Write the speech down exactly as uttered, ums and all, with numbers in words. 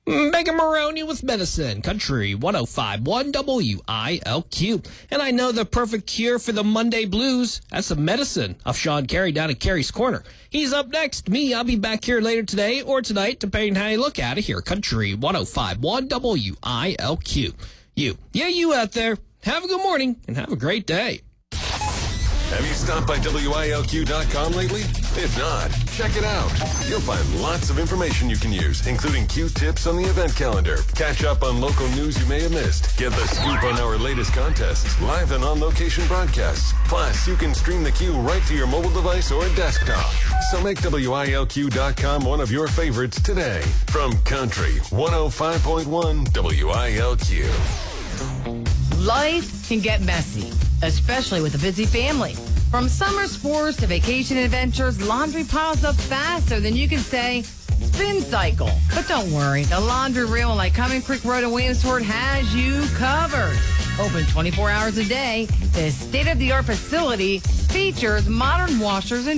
Megan Maroney with Medicine, Country one oh five point one W I L Q. And I know the perfect cure for the Monday blues. That's some medicine of Sean Carey down at Carey's Corner. He's up next. Me, I'll be back here later today or tonight, depending how you look at it here. Country one oh five point one W I L Q. You, yeah, you out there, have a good morning and have a great day. Have you stopped by W I L Q dot com lately? If not, check it out. You'll find lots of information you can use, including Q tips on the event calendar. Catch up on local news you may have missed. Get the scoop on our latest contests, live and on-location broadcasts. Plus, you can stream the Q right to your mobile device or desktop. So make W I L Q dot com one of your favorites today. From Country one oh five point one W I L Q. Life can get messy, especially with a busy family. From summer sports to vacation adventures, laundry piles up faster than you can say, spin cycle. But don't worry, the Laundry Reel in Lycoming Creek Road in Williamsport has you covered. Open twenty-four hours a day, this state-of-the-art facility features modern washers and